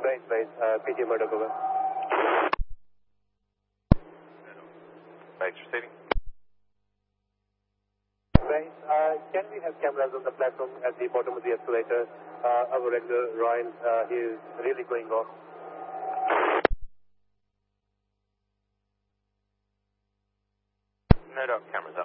Right. PT Murdoch over. Right, receiving. Right. Can we have cameras on the platform at the bottom of the escalator? Our regular Ryan, he is really going off. Murdoch, cameras